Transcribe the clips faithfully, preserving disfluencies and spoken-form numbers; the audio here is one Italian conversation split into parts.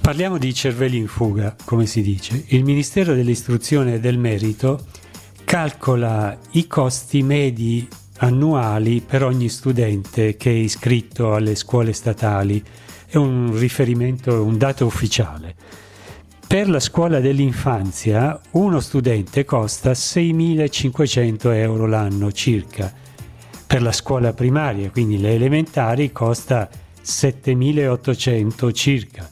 Parliamo di cervelli in fuga, come si dice. Il Ministero dell'Istruzione e del Merito calcola i costi medi annuali per ogni studente che è iscritto alle scuole statali. È un riferimento, un dato ufficiale. Per la scuola dell'infanzia uno studente costa seimilacinquecento euro l'anno circa. Per la scuola primaria, quindi le elementari, costa settemilaottocento circa.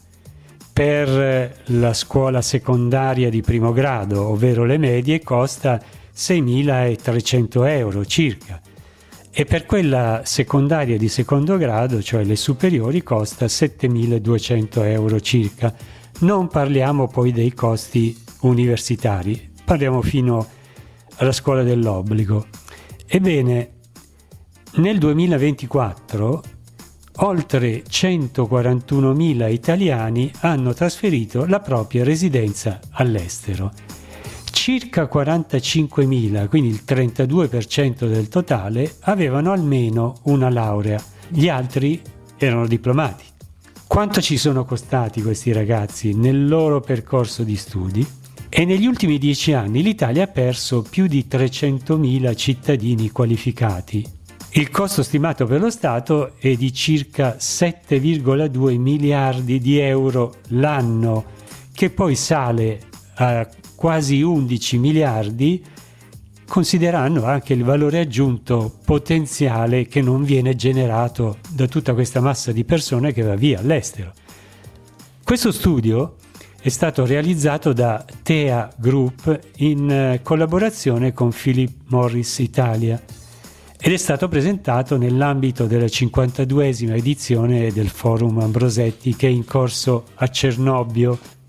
Per la scuola secondaria di primo grado, ovvero le medie, costa seimilatrecento euro circa. E per quella secondaria di secondo grado, cioè le superiori, costa settemiladuecento euro circa. Non parliamo poi dei costi universitari, parliamo fino alla scuola dell'obbligo. Ebbene, nel duemilaventiquattro oltre centoquarantunomila italiani hanno trasferito la propria residenza all'estero. Circa quarantacinquemila, quindi il trentadue per cento del totale, avevano almeno una laurea. Gli altri erano diplomati. Quanto ci sono costati questi ragazzi nel loro percorso di studi? E negli ultimi dieci anni l'Italia ha perso più di trecentomila cittadini qualificati. Il costo stimato per lo Stato è di circa sette virgola due miliardi di euro l'anno, che poi sale a quasi undici miliardi, considerando anche il valore aggiunto potenziale che non viene generato da tutta questa massa di persone che va via all'estero. Questo studio è stato realizzato da T E A Group in collaborazione con Philip Morris Italia ed è stato presentato nell'ambito della cinquantaduesima edizione del Forum Ambrosetti, che è in corso a Cernobbio